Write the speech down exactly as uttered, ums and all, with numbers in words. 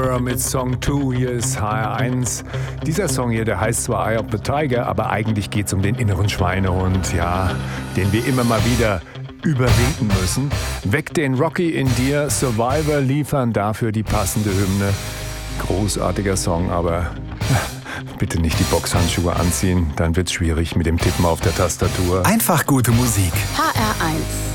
Mirror mit Song zwei, hier ist H R eins. Dieser Song hier, der heißt zwar Eye of the Tiger, aber eigentlich geht es um den inneren Schweinehund, ja, den wir immer mal wieder überwinden müssen. Weck den Rocky in dir, Survivor liefern dafür die passende Hymne. Großartiger Song, aber bitte nicht die Boxhandschuhe anziehen, dann wird's schwierig mit dem Tippen auf der Tastatur. Einfach gute Musik. H R eins